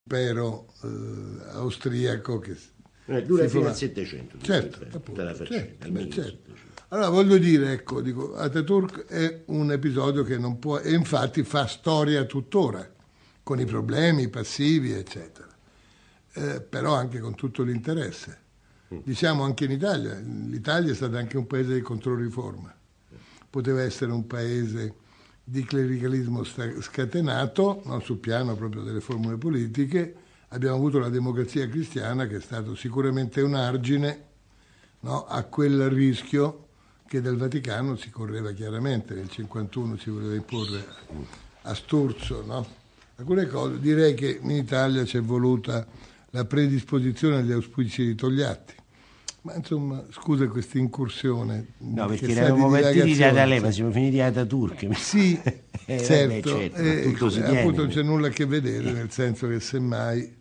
impero austriaco che dura fino al 700. Certo, tutta la faccenda, certo. Allora voglio dire, ecco, dico, Ataturk è un episodio che non può, e infatti fa storia tuttora, con i problemi passivi, eccetera, però anche con tutto l'interesse. Diciamo anche in Italia, l'Italia è stata anche un paese di controriforma, poteva essere un paese di clericalismo scatenato, non sul piano proprio delle formule politiche. Abbiamo avuto la democrazia cristiana che è stato sicuramente un argine, no, a quel rischio che dal Vaticano si correva chiaramente. Nel 1951 si voleva imporre a Sturzo, no? Alcune cose. Direi che in Italia c'è voluta la predisposizione agli auspici di Togliatti. Ma insomma, scusa questa incursione. No, perché eravamo partiti da D'Alema, siamo finiti ad Ataturk. Sì, certo, appunto non c'è nulla a che vedere, nel senso che semmai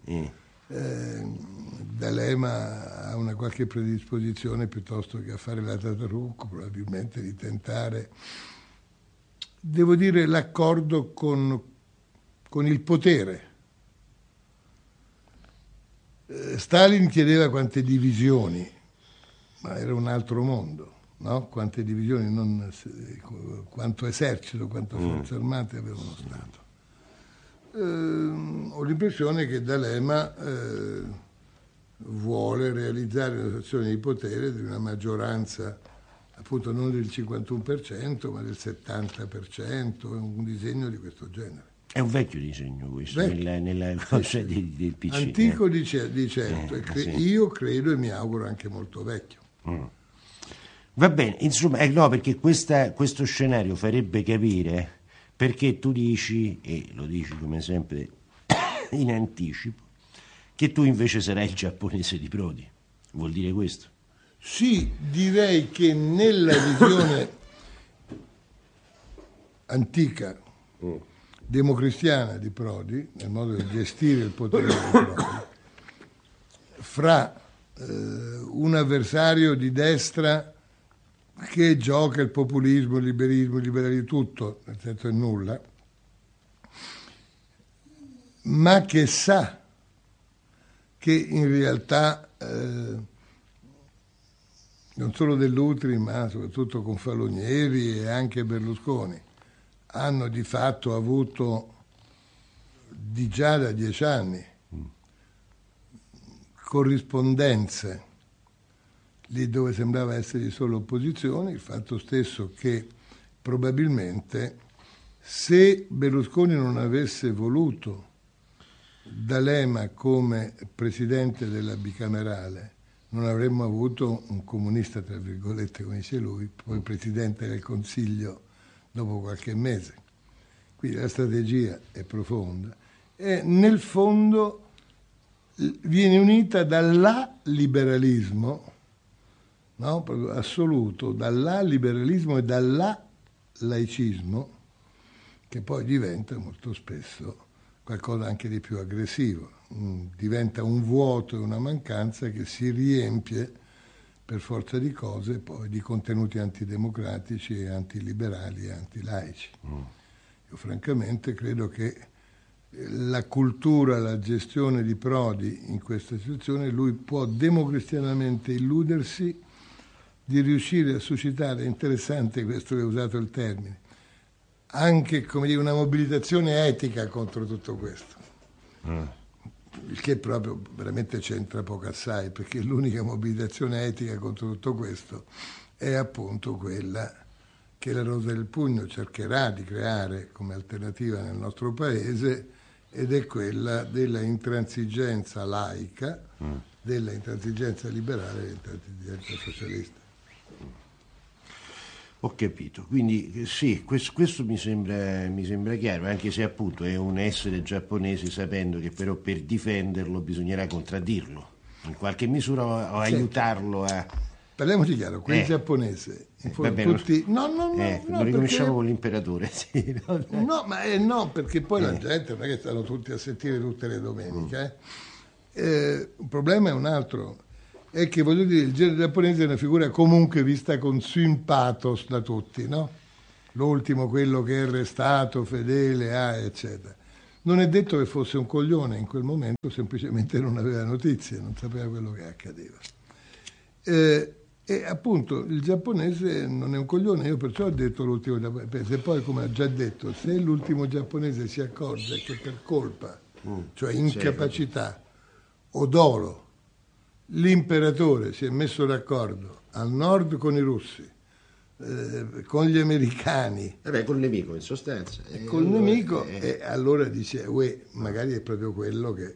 D'Alema ha una qualche predisposizione piuttosto che a fare l'Ataturk, probabilmente di tentare, devo dire, l'accordo con il potere. Stalin chiedeva quante divisioni, ma era un altro mondo, no? Quante divisioni, non quanto esercito, quante forze armate aveva uno Stato. Ho l'impressione che D'Alema vuole realizzare una situazione di potere di una maggioranza, appunto non del 51%, ma del 70%, un disegno di questo genere. È un vecchio disegno questo, nella cosa del PC. Antico di certo, sì. Io credo e mi auguro anche molto vecchio. Va bene, insomma, no, perché questo scenario farebbe capire perché tu dici, e lo dici come sempre in anticipo, che tu invece sarai il giapponese di Prodi. Vuol dire questo? Sì, direi che nella visione antica democristiana di Prodi, nel modo di gestire il potere di Prodi, fra un avversario di destra che gioca il populismo, il liberalismo, tutto, nel senso è nulla, ma che sa che in realtà non solo Dell'Utri, ma soprattutto con Falonieri e anche Berlusconi, hanno di fatto avuto di già da 10 anni corrispondenze lì dove sembrava esserci solo opposizione, il fatto stesso che probabilmente se Berlusconi non avesse voluto D'Alema come presidente della bicamerale, non avremmo avuto un comunista, tra virgolette, come dice lui, poi presidente del Consiglio dopo qualche mese. Quindi la strategia è profonda e nel fondo viene unita dall'aliberalismo, no? Proprio assoluto, dall'aliberalismo e dall'laicismo, che poi diventa molto spesso qualcosa anche di più aggressivo, diventa un vuoto e una mancanza che si riempie per forza di cose poi di contenuti antidemocratici e antiliberali e antilaici. Io francamente credo che la cultura, la gestione di Prodi in questa situazione, lui può democristianamente illudersi di riuscire a suscitare, interessante questo che ho usato il termine, anche come dire una mobilitazione etica contro tutto questo. Il che proprio veramente c'entra poco assai, perché l'unica mobilitazione etica contro tutto questo è appunto quella che la Rosa del Pugno cercherà di creare come alternativa nel nostro paese, ed è quella della intransigenza laica, della intransigenza liberale e dell'intransigenza socialista. Ho capito, quindi sì, questo mi sembra chiaro, anche se appunto è un essere giapponese sapendo che però per difenderlo bisognerà contraddirlo, in qualche misura o aiutarlo a... Parliamoci chiaro, quel giapponese, in fondo tutti... No, lo riconosciamo con l'imperatore, sì. No, perché poi la gente non è che stanno tutti a sentire tutte le domeniche. Un problema è un altro, è che voglio dire, il genere giapponese è una figura comunque vista con sympathos da tutti, no? L'ultimo, quello che è restato fedele a, eccetera. Non è detto che fosse un coglione in quel momento, semplicemente non aveva notizie, non sapeva quello che accadeva. E appunto il giapponese non è un coglione, io perciò ho detto l'ultimo giapponese. E poi, come ho già detto, se l'ultimo giapponese si accorge che per colpa, cioè incapacità o dolo, l'imperatore si è messo d'accordo al nord con i russi, con gli americani, col nemico in sostanza, col nemico, e allora dice magari è proprio quello che,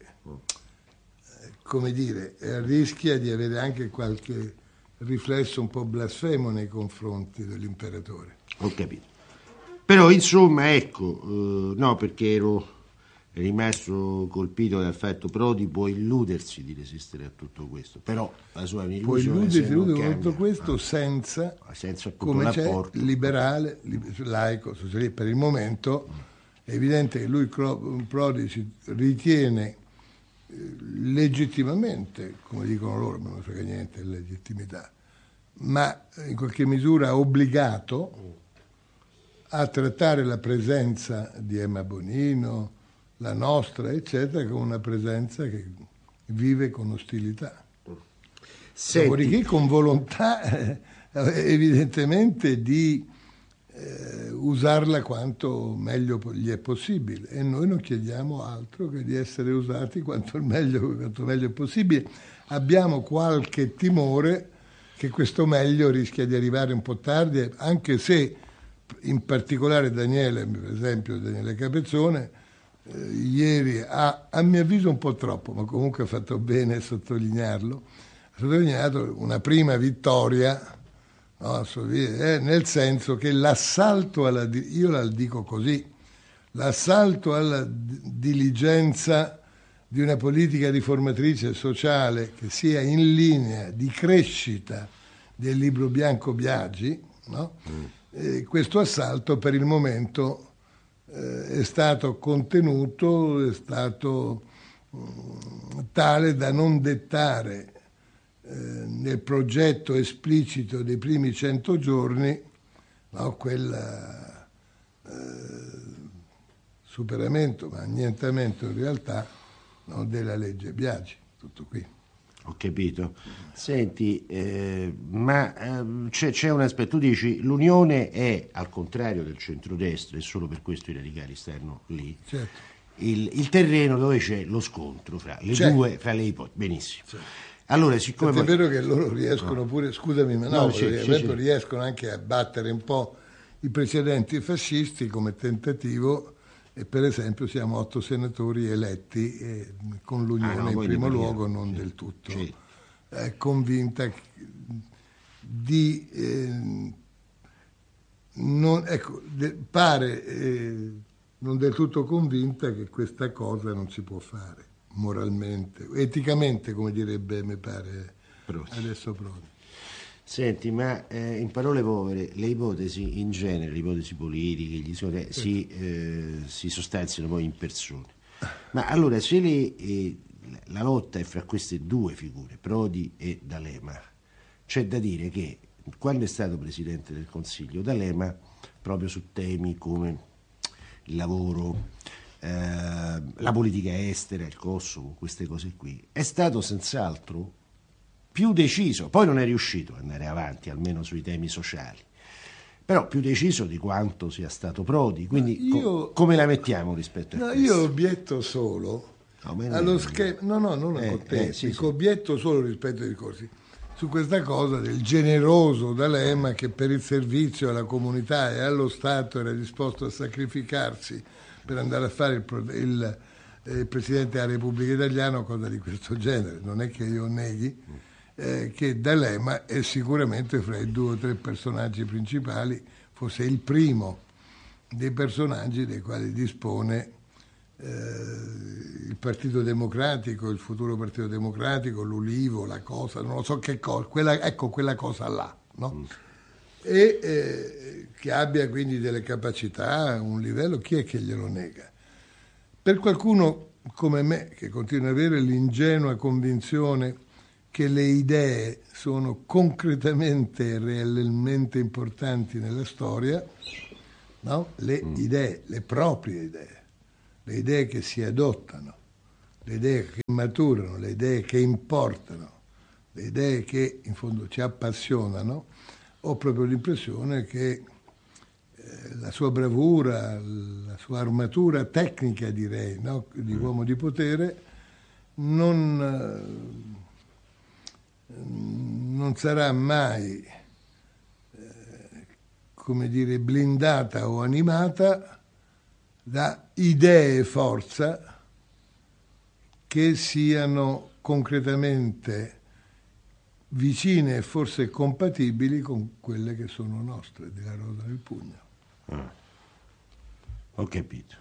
come dire, rischia di avere anche qualche riflesso un po' blasfemo nei confronti dell'imperatore. Ho capito. Però insomma, ecco, no, perché ero rimasto colpito dal fatto Prodi può illudersi di resistere a tutto questo, però la sua può illudersi di tutto questo senza come l'apporto. C'è liberale, laico, socialista. Per il momento è evidente che lui, Prodi, si ritiene legittimamente, come dicono loro, non mi frega niente di legittimità, ma in qualche misura obbligato a trattare la presenza di Emma Bonino, la nostra, eccetera, come una presenza che vive con ostilità. Dopodiché con volontà evidentemente di usarla quanto meglio gli è possibile, e noi non chiediamo altro che di essere usati quanto meglio è possibile. Abbiamo qualche timore che questo meglio rischia di arrivare un po' tardi, anche se in particolare Daniele, per esempio Daniele Capezzone, ieri a mio avviso un po' troppo, ma comunque ha fatto bene a sottolinearlo, ha sottolineato una prima vittoria, no, nel senso che l'assalto io la dico così, l'assalto alla diligenza di una politica riformatrice sociale che sia in linea di crescita del libro bianco Biagi, no? Questo assalto per il momento è stato contenuto, è stato tale da non dettare nel progetto esplicito dei primi 100 giorni, no, quel superamento, ma annientamento in realtà, no, della legge Biagi. Tutto qui. Ho capito. Senti, ma c'è un aspetto, tu dici l'Unione è, al contrario del centrodestra, e solo per questo i radicali stanno lì, certo, il terreno dove c'è lo scontro fra le due, fra le ipotesi. Benissimo. Certo. Allora, siccome è vero che loro riescono pure, scusami, ma riescono anche a battere un po' i precedenti fascisti come tentativo, e per esempio siamo 8 senatori eletti con l'Unione in primo luogo, non del tutto convinta di pare non del tutto convinta che questa cosa non si può fare moralmente, eticamente, come direbbe, mi pare, adesso Prodi. Senti, ma in parole povere, le ipotesi in genere, le ipotesi politiche, si sostanziano poi in persone. Ma allora, se la lotta è fra queste due figure, Prodi e D'Alema, c'è da dire che quando è stato Presidente del Consiglio, D'Alema, proprio su temi come il lavoro, la politica estera, il Kosovo, queste cose qui, è stato senz'altro più deciso, poi non è riuscito ad andare avanti, almeno sui temi sociali, però più deciso di quanto sia stato Prodi, quindi come la mettiamo rispetto a questo? Io obietto solo allo schema, obietto solo rispetto ai discorsi su questa cosa del generoso D'Alema che per il servizio alla comunità e allo Stato era disposto a sacrificarsi per andare a fare il Presidente della Repubblica Italiana o cosa di questo genere. Non è che io neghi che D'Alema è sicuramente fra i 2 o 3 personaggi principali, forse il primo dei personaggi dei quali dispone il Partito Democratico, il futuro Partito Democratico, l'Ulivo, la cosa, non lo so che cosa, quella cosa là, no? E che abbia quindi delle capacità, un livello, chi è che glielo nega? Per qualcuno come me, che continua ad avere l'ingenua convinzione che le idee sono concretamente e realmente importanti nella storia, no? Le idee, le proprie idee, le idee che si adottano, le idee che maturano, le idee che importano, le idee che in fondo ci appassionano, ho proprio l'impressione che la sua bravura, la sua armatura tecnica, direi, no? Di uomo di potere, non sarà mai, come dire, blindata o animata da idee e forza che siano concretamente vicine e forse compatibili con quelle che sono nostre, della Rosa nel Pugno. Ho capito.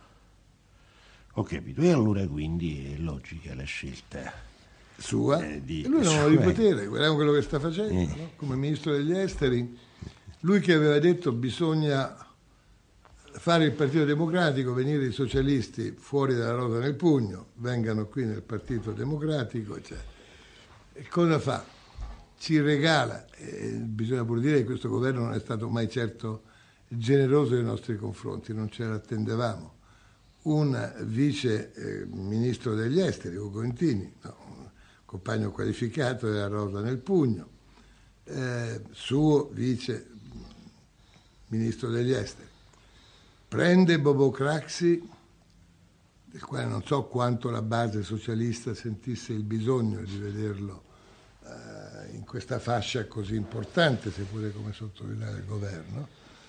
E allora quindi è logica la scelta Sua? di Lui è un uomo di potere, guardiamo quello che sta facendo, no? Come ministro degli esteri, lui che aveva detto bisogna fare il Partito Democratico, venire i socialisti fuori dalla Rosa nel Pugno, vengano qui nel Partito Democratico, eccetera. E cosa fa? Ci regala, bisogna pure dire che questo governo non è stato mai certo generoso nei nostri confronti, non ce l'attendevamo, un vice ministro degli esteri, Ugo Intini, un compagno qualificato della Rosa nel Pugno, suo vice ministro degli esteri, prende Bobo Craxi, del quale non so quanto la base socialista sentisse il bisogno di vederlo in questa fascia così importante, seppure come sottosegretario del governo,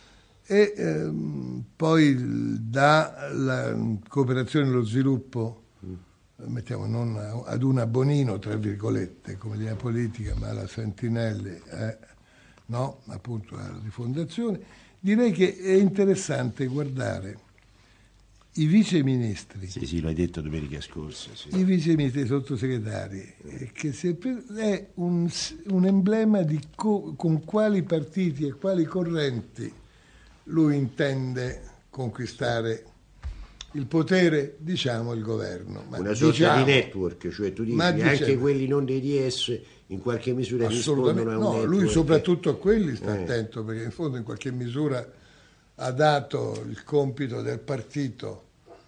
e poi dà la cooperazione e lo sviluppo, mettiamo non ad una Bonino, tra virgolette, come linea politica, ma alla Santinelli, no, appunto alla rifondazione. Direi che è interessante guardare i viceministri. Sì, l'hai detto domenica scorsa. Sì. I viceministri e i sottosegretari, che è un emblema di con quali partiti e quali correnti lui intende conquistare il potere, diciamo, il governo. Ma una sorta di network, cioè tu dici anche quelli non dei DS in qualche misura rispondono a un network. Lui soprattutto a quelli sta attento, perché in fondo in qualche misura ha dato il compito del partito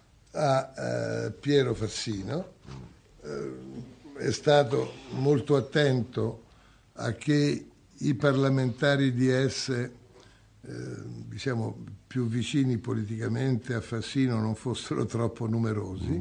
a Piero Fassino, è stato molto attento a che i parlamentari DS, diciamo più vicini politicamente a Fassino, non fossero troppo numerosi,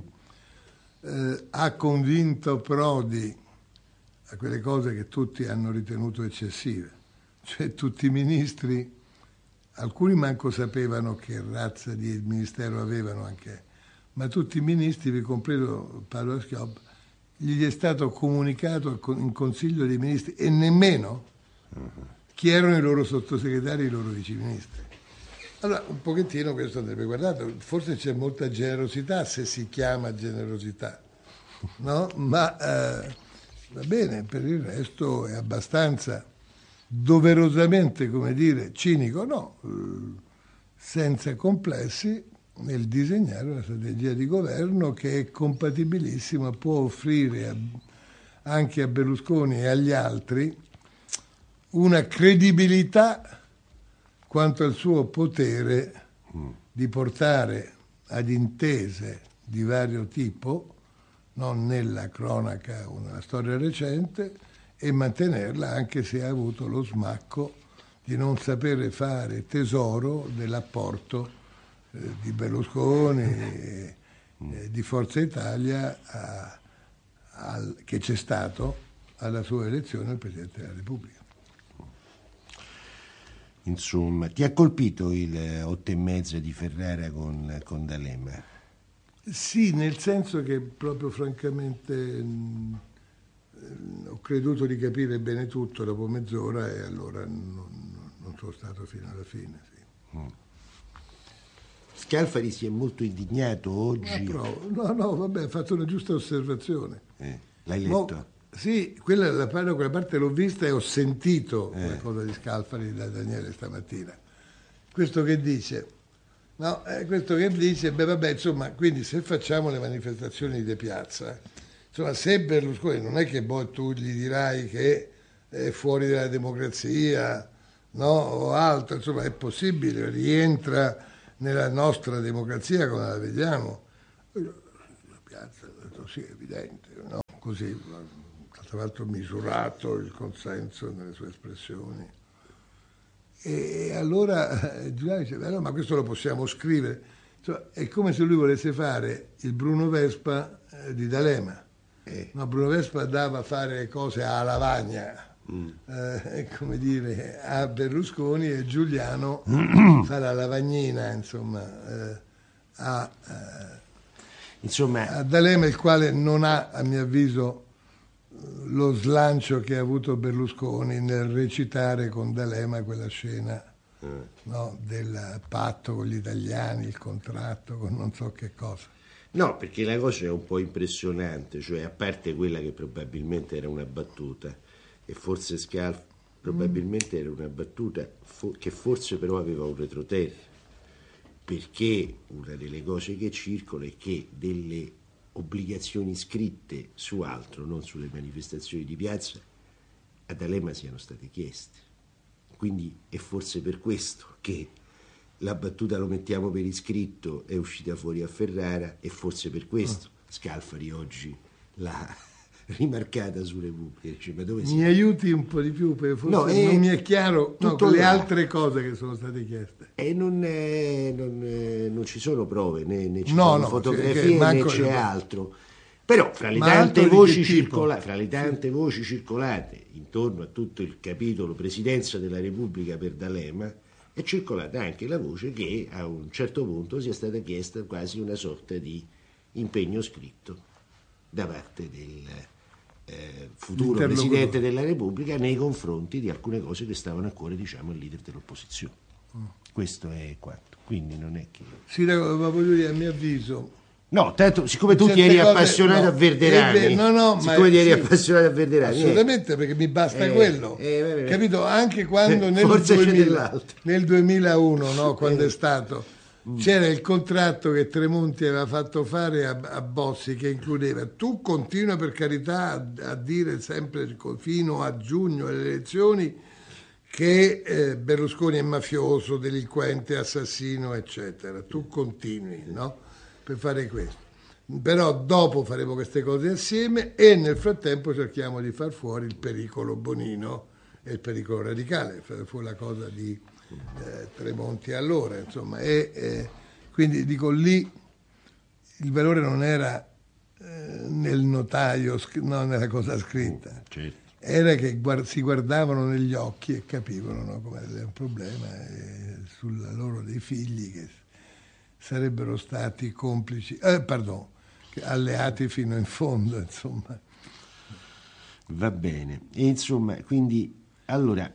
ha convinto Prodi a quelle cose che tutti hanno ritenuto eccessive, cioè tutti i ministri, alcuni manco sapevano che razza di ministero avevano anche, ma tutti i ministri, vi compreso Paolo Schioppa, gli è stato comunicato in Consiglio dei Ministri e nemmeno chi erano i loro sottosegretari e i loro viceministri. Allora, un pochettino questo andrebbe guardato, forse c'è molta generosità, se si chiama generosità, no? Ma va bene, per il resto è abbastanza doverosamente, come dire, cinico, no, senza complessi nel disegnare una strategia di governo che è compatibilissima, può offrire anche a Berlusconi e agli altri una credibilità quanto al suo potere di portare ad intese di vario tipo, non nella cronaca o nella storia recente, e mantenerla anche se ha avuto lo smacco di non sapere fare tesoro dell'apporto di Berlusconi e di Forza Italia che c'è stato alla sua elezione al Presidente della Repubblica. Insomma, ti ha colpito il 8,5 di Ferrara con D'Alema? Sì, nel senso che proprio francamente ho creduto di capire bene tutto dopo mezz'ora e allora non sono stato fino alla fine. Sì. Scalfari si è molto indignato oggi. No, vabbè, ha fatto una giusta osservazione. L'hai letto? Sì, quella parte l'ho vista e ho sentito una cosa di Scalfari da Daniele stamattina. Questo che dice? No, questo che dice, vabbè, insomma, quindi se facciamo le manifestazioni di piazza, insomma, se Berlusconi non è che tu gli dirai che è fuori dalla democrazia, no, o altro, insomma, è possibile, rientra nella nostra democrazia come la vediamo. La piazza, ho detto, sì, è evidente, no? Così, tra l'altro misurato il consenso nelle sue espressioni. E allora Giuliano dice, no, ma questo lo possiamo scrivere. Insomma, è come se lui volesse fare il Bruno Vespa di D'Alema. No, Bruno Vespa dava a fare cose a Lavagna, come dire, a Berlusconi, e Giuliano fa la lavagnina, insomma, a D'Alema, il quale non ha, a mio avviso, lo slancio che ha avuto Berlusconi nel recitare con D'Alema quella scena, no, del patto con gli italiani, il contratto con non so che cosa. No, perché la cosa è un po' impressionante, cioè a parte quella che probabilmente era una battuta, e forse Scalfaro probabilmente era una battuta che forse però aveva un retroterra, perché una delle cose che circola è che delle obbligazioni scritte su altro, non sulle manifestazioni di piazza, a D'Alema siano state chieste. Quindi è forse per questo che la battuta "lo mettiamo per iscritto" è uscita fuori a Ferrara, e forse per questo Scalfari oggi l'ha rimarcata su Repubblica. Dice, ma dove mi aiuti un po' di più, perché forse non mi è chiaro le altre cose che sono state chieste. E non ci sono prove, né ci sono fotografie, né c'è altro. Però fra le tante voci circolate intorno a tutto il capitolo Presidenza della Repubblica per D'Alema, è circolata anche la voce che a un certo punto sia stata chiesta quasi una sorta di impegno scritto da parte del futuro Presidente della Repubblica nei confronti di alcune cose che stavano a cuore, diciamo, al leader dell'opposizione. Questo è quanto. Quindi non è che... Sì, ma voglio dire, a mio avviso... No, tanto, siccome tu ti eri appassionato a Verderani, appassionato a Verderani, assolutamente, perché mi basta quello, capito? Anche quando nel 2001, no, quando è stato, c'era il contratto che Tremonti aveva fatto fare a Bossi, che includeva: tu continua per carità a dire sempre fino a giugno alle elezioni che Berlusconi è mafioso, delinquente, assassino, eccetera, tu continui, no? Per fare questo, però dopo faremo queste cose assieme, e nel frattempo cerchiamo di far fuori il pericolo Bonino e il pericolo radicale. Fu la cosa di Tremonti allora, insomma, e quindi dico, lì il valore non era nel notaio, no, nella cosa scritta, certo. Era che si guardavano negli occhi e capivano, no, come era un problema sulla loro dei figli che sarebbero stati complici, alleati fino in fondo, insomma. Va bene. E insomma, quindi, allora,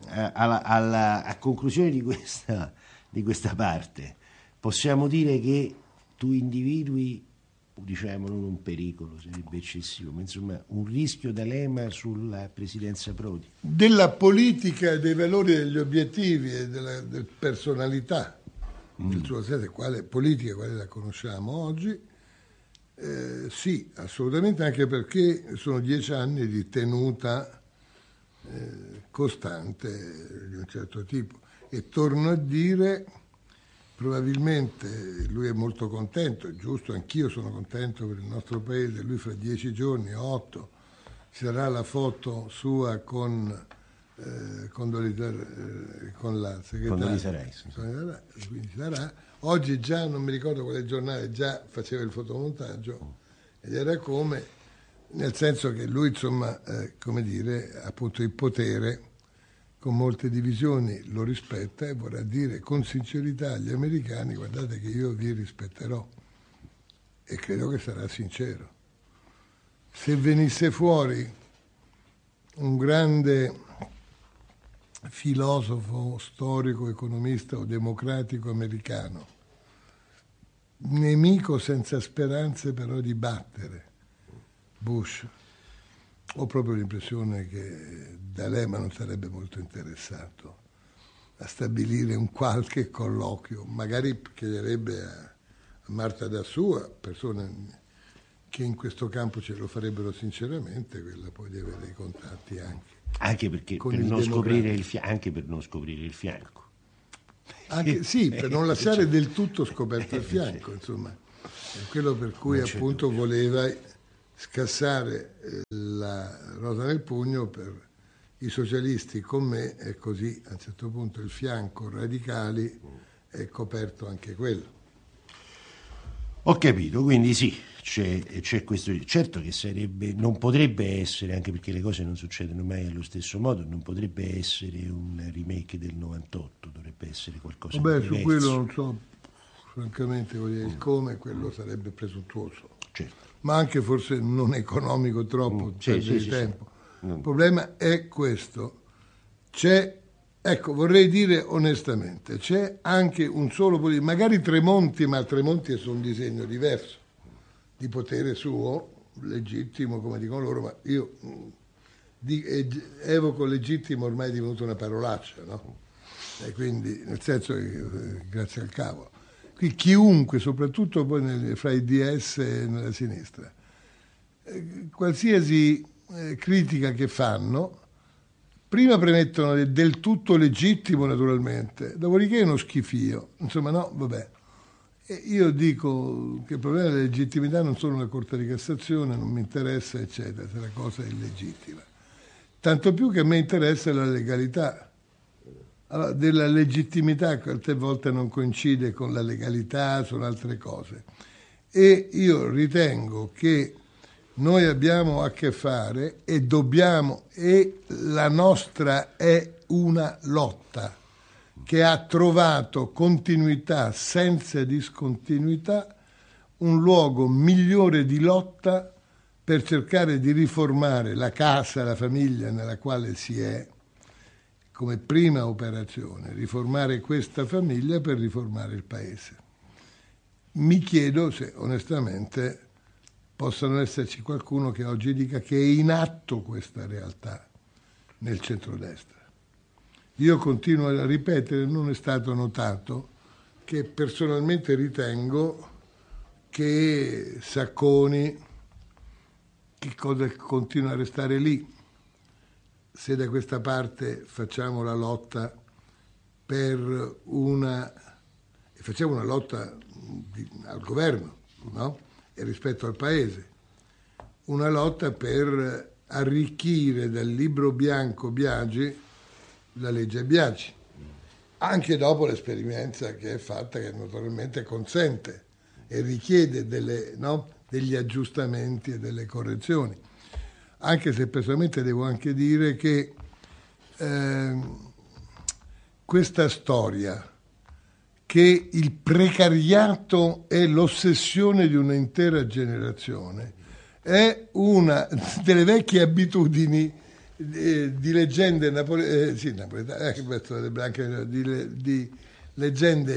a conclusione di questa parte, possiamo dire che tu individui, diciamo, non un pericolo, sarebbe eccessivo, ma insomma un rischio D'Alema sulla presidenza Prodi? Della politica, dei valori, degli obiettivi e della personalità. Il suo senso, quale politica, quale la conosciamo oggi, sì, assolutamente, anche perché sono 10 anni di tenuta costante di un certo tipo, e torno a dire, probabilmente lui è molto contento, è giusto, anch'io sono contento per il nostro paese. Lui fra 10 giorni, 8, ci sarà la foto sua con la segretaria, quindi sarà. Oggi già, non mi ricordo quale giornale, già faceva il fotomontaggio, ed era come, nel senso che lui, insomma, come dire, appunto, il potere con molte divisioni lo rispetta, e vorrà dire con sincerità agli americani: guardate che io vi rispetterò, e credo che sarà sincero. Se venisse fuori un grande filosofo, storico, economista o democratico americano, nemico senza speranze però di battere Bush, ho proprio l'impressione che D'Alema non sarebbe molto interessato a stabilire un qualche colloquio. Magari chiederebbe a Marta Dassua, persone che in questo campo ce lo farebbero sinceramente, quella poi deve avere dei contatti anche perché per non scoprire anche per non scoprire il fianco. Sì, per non lasciare del tutto scoperto il fianco, insomma. È quello per cui appunto voleva scassare la rosa nel pugno per i socialisti con me, e così a un certo punto il fianco radicali è coperto anche quello. Ho capito, quindi sì, c'è questo. Certo che non potrebbe essere, anche perché le cose non succedono mai allo stesso modo, non potrebbe essere un remake del 98, dovrebbe essere qualcosa di diverso. Su quello non so, francamente, il come, quello sarebbe presuntuoso. Certo. Ma anche forse non economico troppo, di tempo. Sì. Il problema è questo. Ecco, vorrei dire onestamente, c'è anche un solo politico, magari Tremonti, ma Tremonti è su un disegno diverso, di potere suo, legittimo, come dicono loro, ma io evoco legittimo, ormai è divenuto una parolaccia, no? E quindi, nel senso che, grazie al cavolo. Qui chiunque, soprattutto poi fra i DS e nella sinistra, qualsiasi critica che fanno, prima premettono del tutto legittimo, naturalmente, dopodiché è uno schifio. Insomma, no, vabbè. E io dico che il problema della legittimità non sono la Corte di Cassazione, non mi interessa, eccetera, se la cosa è illegittima. Tanto più che a me interessa la legalità. Allora, della legittimità qualche volta non coincide con la legalità, sono altre cose. E io ritengo che noi abbiamo a che fare e la nostra è una lotta che ha trovato continuità senza discontinuità, un luogo migliore di lotta per cercare di riformare la casa, la famiglia nella quale si è, come prima operazione, riformare questa famiglia per riformare il paese. Mi chiedo se onestamente possano esserci qualcuno che oggi dica che è in atto questa realtà nel centrodestra. Io continuo a ripetere, non è stato notato, che personalmente ritengo che Sacconi, che cosa continua a restare lì, se da questa parte facciamo la lotta per facciamo una lotta al governo, no? E rispetto al paese, una lotta per arricchire dal libro bianco Biagi la legge Biagi, anche dopo l'esperienza che è fatta, che naturalmente consente e richiede degli aggiustamenti e delle correzioni. Anche se personalmente devo anche dire che questa storia che il precariato è l'ossessione di un'intera generazione è una delle vecchie abitudini di leggende napoletane, di leggende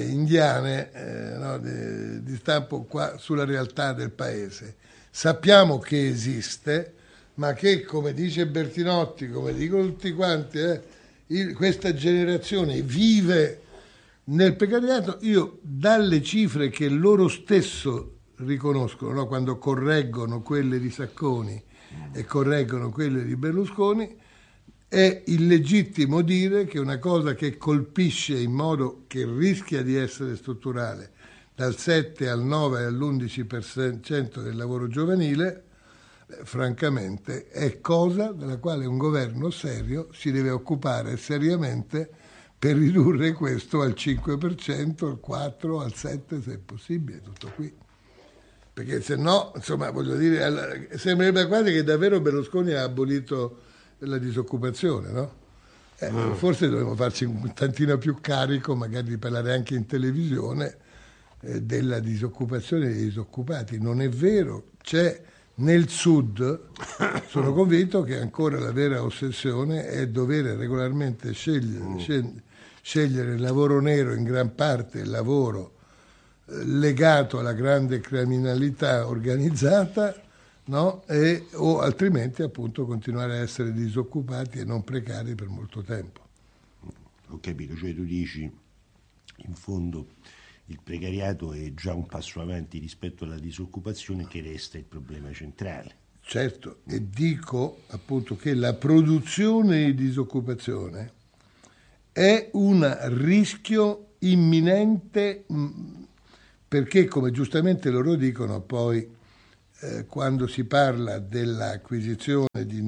indiane, di stampo qua sulla realtà del paese. Sappiamo che esiste, ma che, come dice Bertinotti, come dicono tutti quanti, questa generazione vive nel precariato. Io, dalle cifre che loro stesso riconoscono, no? Quando correggono quelle di Sacconi e correggono quelle di Berlusconi, è illegittimo dire che una cosa che colpisce in modo che rischia di essere strutturale, dal 7 al 9 all'11% del lavoro giovanile, francamente è cosa della quale un governo serio si deve occupare seriamente per ridurre questo al 5%, al 4%, al 7% se è possibile, tutto qui. Perché se no, insomma, voglio dire, sembrerebbe quasi che davvero Berlusconi ha abolito la disoccupazione, no? Forse dovremmo farci un tantino più carico, magari di parlare anche in televisione, della disoccupazione dei disoccupati. Non è vero, c'è nel sud, sono convinto che ancora la vera ossessione è dover regolarmente scegliere il lavoro nero, in gran parte il lavoro legato alla grande criminalità organizzata, no? O altrimenti appunto continuare a essere disoccupati e non precari per molto tempo. Ho capito, cioè tu dici in fondo il precariato è già un passo avanti rispetto alla disoccupazione, che resta il problema centrale. Certo, e dico appunto che la produzione di disoccupazione è un rischio imminente, perché, come giustamente loro dicono, poi quando si parla dell'acquisizione di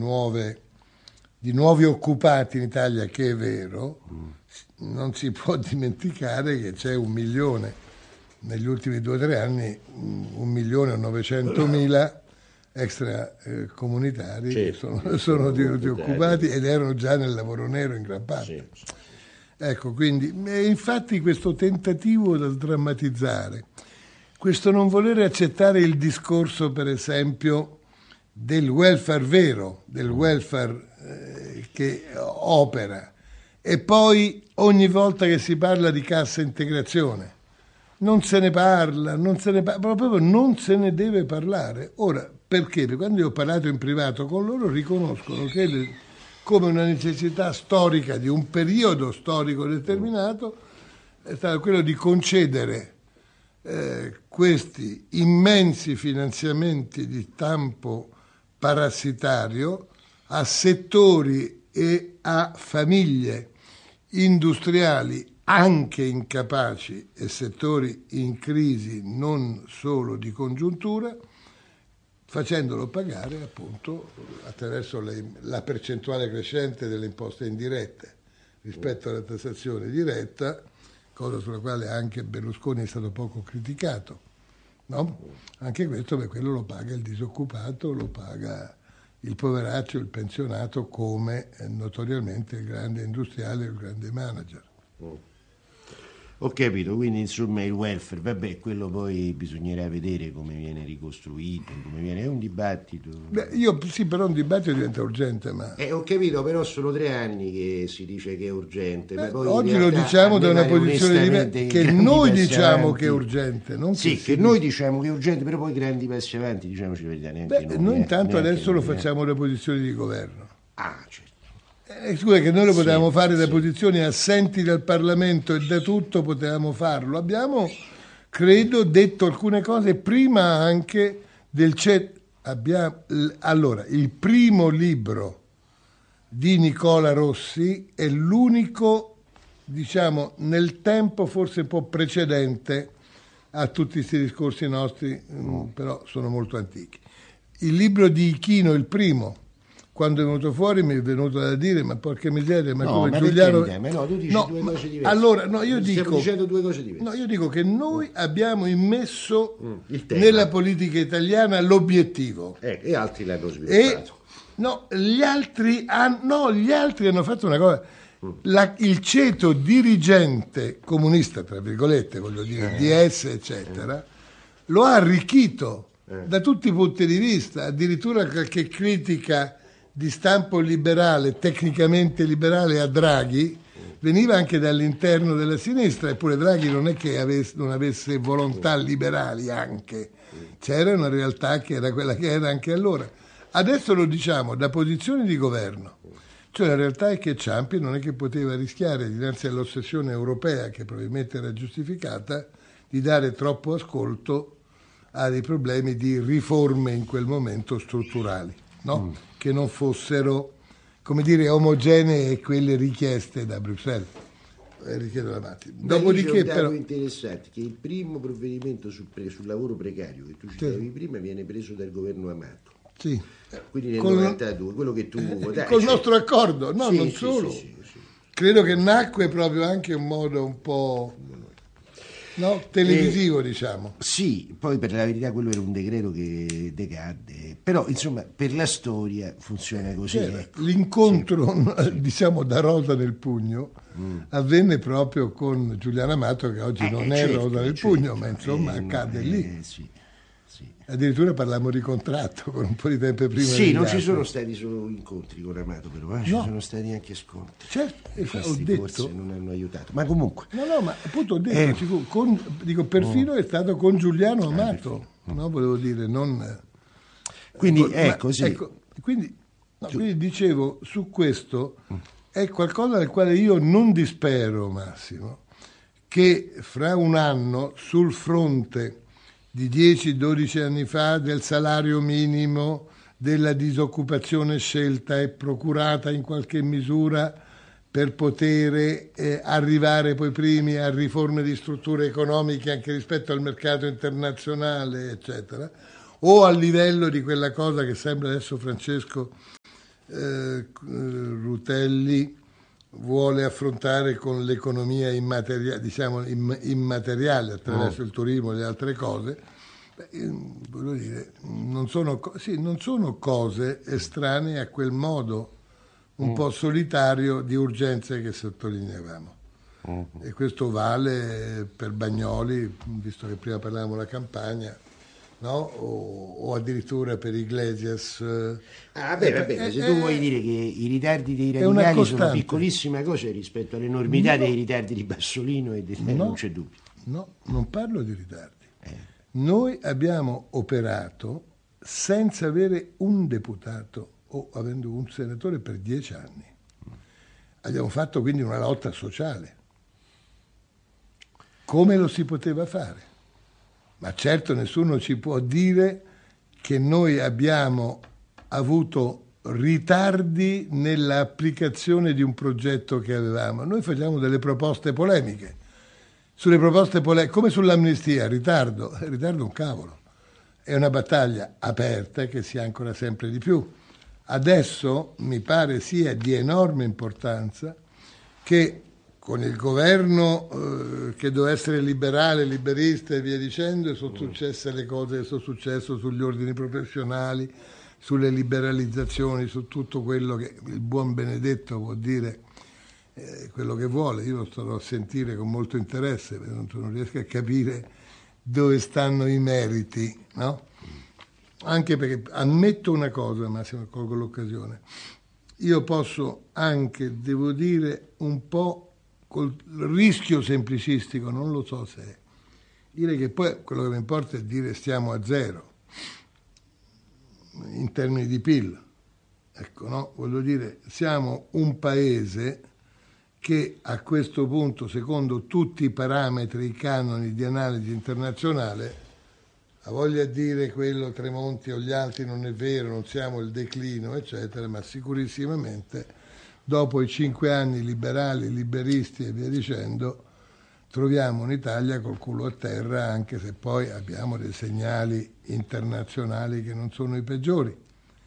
nuovi occupati in Italia, che è vero, non si può dimenticare che c'è 1 milione, negli ultimi 2 o 3 anni, 1.900.000 extracomunitari che sono divenuti occupati ed erano già nel lavoro nero in gran parte. Sì. Ecco, quindi, infatti questo tentativo da drammatizzare, questo non volere accettare il discorso, per esempio, del welfare vero, del welfare che opera, e poi ogni volta che si parla di cassa integrazione non se ne parla, proprio non se ne deve parlare. Ora, perché? Perché quando io ho parlato in privato con loro riconoscono che come una necessità storica di un periodo storico determinato è stato quello di concedere questi immensi finanziamenti di stampo parassitario a settori e a famiglie industriali anche incapaci e settori in crisi non solo di congiuntura, facendolo pagare appunto attraverso la percentuale crescente delle imposte indirette rispetto alla tassazione diretta, cosa sulla quale anche Berlusconi è stato poco criticato, no? Anche questo, per quello lo paga il disoccupato, lo paga il poveraccio, il pensionato, come notoriamente il grande industriale o il grande manager. Ho capito, quindi insomma il welfare, vabbè, quello poi bisognerà vedere come viene ricostruito, è un dibattito. Sì, però un dibattito diventa urgente, ma... Ho capito, però sono 3 anni che si dice che è urgente. Ma poi oggi lo diciamo da una posizione diversa, che noi diciamo che è urgente, non sì, che noi diciamo che è urgente, però poi grandi passi avanti, diciamoci la verità, neanche noi intanto adesso lo facciamo da posizioni di governo. Ah, certo. Scusa, che noi lo potevamo fare da posizioni assenti dal Parlamento e da tutto potevamo farlo. Abbiamo, credo, detto alcune cose prima anche del allora, il primo libro di Nicola Rossi è l'unico, diciamo, nel tempo forse un po' precedente a tutti questi discorsi nostri, però sono molto antichi. Il libro di Ichino, il primo, quando è venuto fuori mi è venuto da dire, ma porca miseria, ma come Giuliano... tu dici due cose diverse. Allora, no, io dico... Stiamo dicendo 2 cose diverse. No, io dico che noi abbiamo immesso nella politica italiana l'obiettivo. E altri l'hanno sviluppato. Gli altri hanno fatto una cosa. Il ceto dirigente comunista, tra virgolette, voglio dire, DS, eccetera, lo ha arricchito da tutti i punti di vista, addirittura qualche critica di stampo liberale, tecnicamente liberale a Draghi, veniva anche dall'interno della sinistra, eppure Draghi non è che non avesse volontà liberali anche, c'era una realtà che era quella che era anche allora. Adesso lo diciamo da posizioni di governo, cioè la realtà è che Ciampi non è che poteva rischiare, dinanzi all'ossessione europea, che probabilmente era giustificata, di dare troppo ascolto a dei problemi di riforme in quel momento strutturali, no? Che non fossero, come dire, omogenee e quelle richieste da Bruxelles. Richiedo la Matti. Dopodiché, però, interessante che il primo provvedimento sul lavoro precario che tu citavi prima viene preso dal governo Amato. Sì. Quindi nel 92, quello che tu votavi. Col nostro accordo, no, non solo. Sì. Credo che nacque proprio anche in modo un po'... No, televisivo, diciamo. Sì, poi per la verità quello era un decreto che decadde, però insomma per la storia funziona così. L'incontro, diciamo, da rosa nel pugno avvenne proprio con Giuliano Amato, che oggi non è rosa nel pugno, ma insomma accade lì. Sì. Addirittura parlammo di contratto con un po' di tempo prima. Sì, non ci sono stati solo incontri con Amato, però ci sono stati anche scontri. Certo, ho detto, forse non hanno aiutato, ma comunque. No, ma appunto ho detto, dico, perfino è stato con Giuliano Amato, no? Volevo dire, non... Quindi ecco, sì. Ecco, quindi dicevo, su questo è qualcosa del quale io non dispero, Massimo, che fra un anno sul fronte di 10-12 anni fa del salario minimo, della disoccupazione scelta e procurata in qualche misura per poter arrivare poi primi a riforme di strutture economiche anche rispetto al mercato internazionale, eccetera, o a livello di quella cosa che sembra adesso Francesco Rutelli vuole affrontare con l'economia immateriale attraverso il turismo e le altre cose. Voglio dire, non sono cose estranee a quel modo un po' solitario di urgenze che sottolineavamo. E questo vale per Bagnoli, visto che prima parlavamo della campagna, no? O addirittura per Iglesias. Va bene, se tu vuoi dire che i ritardi dei radicali sono piccolissime cose rispetto all'enormità dei ritardi di Bassolino e non c'è dubbio. No, non parlo di ritardi. Noi abbiamo operato senza avere un deputato o avendo un senatore per 10 anni. Abbiamo fatto quindi una lotta sociale. Come lo si poteva fare? Ma certo nessuno ci può dire che noi abbiamo avuto ritardi nell'applicazione di un progetto che avevamo. Noi facciamo delle proposte polemiche. Sulle proposte polemiche, come sull'amnistia, ritardo un cavolo. È una battaglia aperta che si ha ancora sempre di più. Adesso mi pare sia di enorme importanza che con il governo che doveva essere liberale, liberista e via dicendo, sono successe le cose che sono successe sugli ordini professionali, sulle liberalizzazioni, su tutto quello che il buon Benedetto può dire quello che vuole. Io lo starò a sentire con molto interesse, perché non riesco a capire dove stanno i meriti, no? Anche perché ammetto una cosa, Massimo, colgo l'occasione. Io posso anche, devo dire, un po' col rischio semplicistico, non lo so se è, dire che poi quello che mi importa è dire stiamo a zero in termini di PIL. Ecco, no? Voglio dire, siamo un paese che a questo punto, secondo tutti i parametri, i canoni di analisi internazionale, ha voglia di dire quello Tremonti o gli altri non è vero, non siamo il declino, eccetera, ma sicurissimamente dopo i 5 anni liberali, liberisti e via dicendo, troviamo un'Italia col culo a terra, anche se poi abbiamo dei segnali internazionali che non sono i peggiori.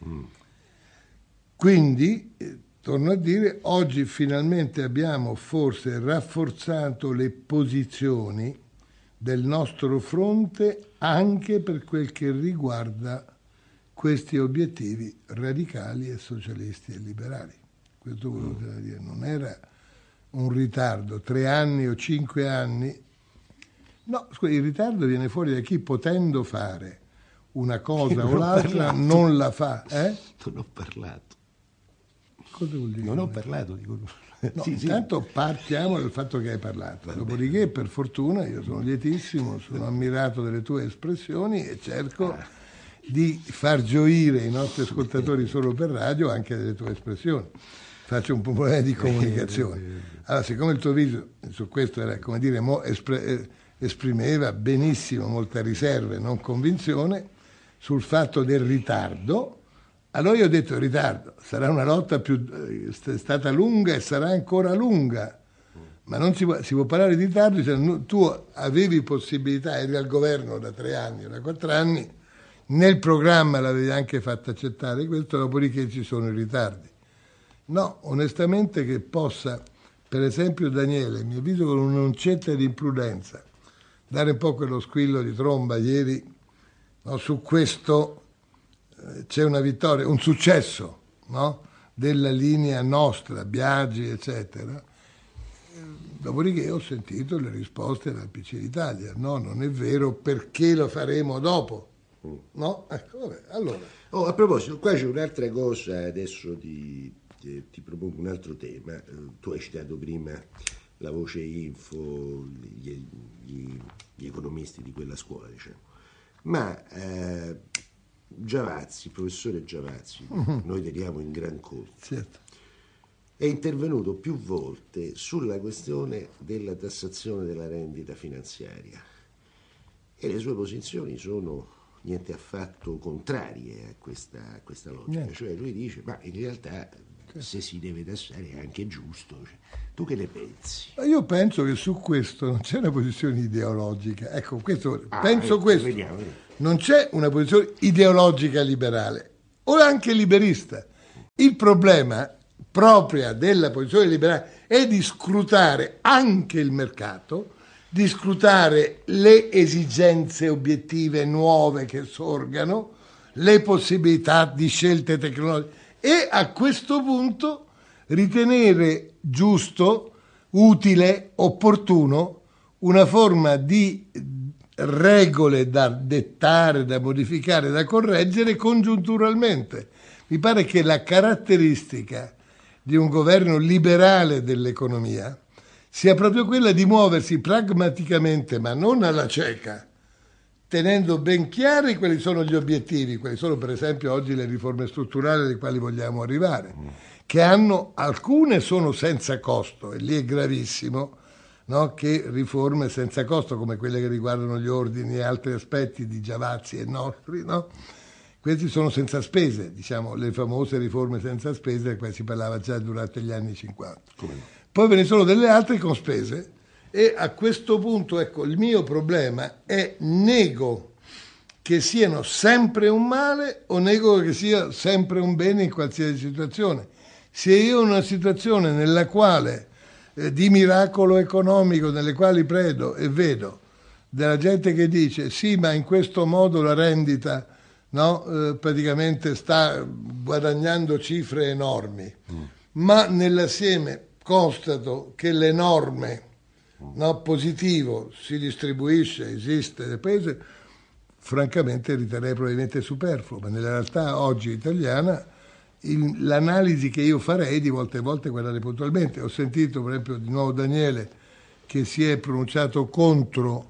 Quindi, torno a dire, oggi finalmente abbiamo forse rafforzato le posizioni del nostro fronte anche per quel che riguarda questi obiettivi radicali e socialisti e liberali. Questo volevo dire, non era un ritardo, 3 anni o 5 anni. No, scusa, il ritardo viene fuori da chi potendo fare una cosa o l'altra non la fa. Non ho parlato. Cosa vuol dire? Non ho parlato di quello. No, intanto partiamo dal fatto che hai parlato. Dopodiché, per fortuna, io sono lietissimo, sono ammirato delle tue espressioni e cerco di far gioire i nostri ascoltatori solo per radio anche delle tue espressioni. Faccio un po' di comunicazione. Allora, siccome il tuo viso su questo era, come dire, esprimeva benissimo molta riserva e non convinzione sul fatto del ritardo, allora io ho detto ritardo, sarà una lotta è stata lunga e sarà ancora lunga, ma non si può parlare di ritardo se tu avevi possibilità, eri al governo da 3 anni o da 4 anni, nel programma l'avevi anche fatto accettare questo, dopodiché ci sono i ritardi. No, onestamente che possa, per esempio Daniele, mi avviso con un'oncetta di imprudenza, dare un po' quello squillo di tromba ieri, no, su questo c'è una vittoria, un successo, no, della linea nostra, Biagi, eccetera. Dopodiché ho sentito le risposte dal PC d'Italia, no, non è vero, perché lo faremo dopo, no? Ecco, vabbè, allora. A proposito, qua c'è un'altra cosa, adesso ti propongo un altro tema. Tu hai citato prima la voce Info, gli economisti di quella scuola, diciamo. Ma Giavazzi, il professore Giavazzi, noi teniamo in gran conto, certo, è intervenuto più volte sulla questione della tassazione della rendita finanziaria e le sue posizioni sono niente affatto contrarie a questa logica. Cioè lui dice, ma in realtà se si deve tassare è anche giusto. Tu che ne pensi? Io penso che su questo non c'è una posizione ideologica. Ecco, penso questo. Vediamo. Non c'è una posizione ideologica liberale o anche liberista. Il problema proprio della posizione liberale è di scrutare anche il mercato, di scrutare le esigenze obiettive nuove che sorgano, le possibilità di scelte tecnologiche e a questo punto ritenere giusto, utile, opportuno una forma di regole da dettare, da modificare, da correggere congiunturalmente. Mi pare che la caratteristica di un governo liberale dell'economia sia proprio quella di muoversi pragmaticamente, ma non alla cieca, tenendo ben chiari quali sono gli obiettivi, quali sono per esempio oggi le riforme strutturali alle quali vogliamo arrivare, che alcune sono senza costo, e lì è gravissimo, no? Che riforme senza costo come quelle che riguardano gli ordini e altri aspetti di Giavazzi e nostri, no? Questi sono senza spese, diciamo le famose riforme senza spese di cui si parlava già durante gli anni 50. Poi ve ne sono delle altre con spese e a questo punto, ecco, il mio problema è nego che siano sempre un male o nego che sia sempre un bene in qualsiasi situazione. Se io ho una situazione nella quale di miracolo economico, nelle quali credo e vedo della gente che dice sì, ma in questo modo la rendita praticamente sta guadagnando cifre enormi, ma nell'assieme constato che l'enorme positivo si distribuisce, esiste nel paese, francamente riterrei probabilmente superfluo, ma nella realtà oggi italiana l'analisi che io farei di volta in volta è guardare puntualmente. Ho sentito per esempio di nuovo Daniele che si è pronunciato contro